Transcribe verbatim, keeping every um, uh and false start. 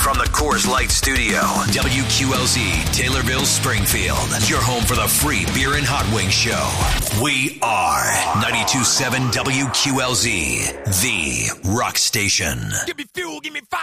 from the Coors Light Studio, W Q L Z, Taylorville, Springfield. Your home for the free beer and hot wing show. We are ninety-two point seven W Q L Z, the rock station. Give me fuel, give me fire.